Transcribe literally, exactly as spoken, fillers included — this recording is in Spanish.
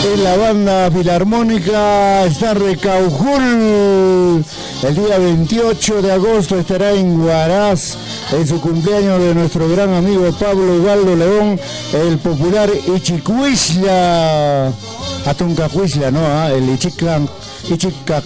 en la banda filarmónica está Recaujul. El día veintiocho de agosto estará en Huaraz, en su cumpleaños de nuestro gran amigo Pablo Ubaldo León, el popular Ichicuixla, Atuncacuixla, ¿no? ¿Ah? El Ichican, Ichica,